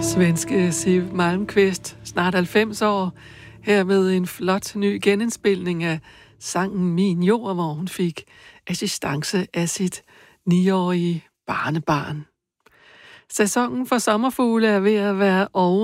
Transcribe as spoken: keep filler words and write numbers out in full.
Svenske Siw Malmkvist, snart halvfems år, her med en flot ny genindspilning af sangen Min Jord, hvor hun fik assistance af sit niårige barnebarn. Sæsonen for sommerfugle er ved at være over.